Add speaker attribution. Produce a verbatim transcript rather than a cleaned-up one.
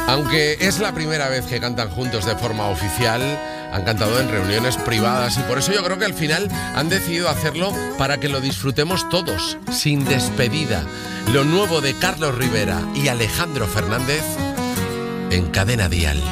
Speaker 1: Aunque es la primera vez que cantan juntos de forma oficial, han cantado en reuniones privadas y por eso yo creo que al final han decidido hacerlo para que lo disfrutemos todos, sin despedida. Lo nuevo de Carlos Rivera y Alejandro Fernández en Cadena Dial.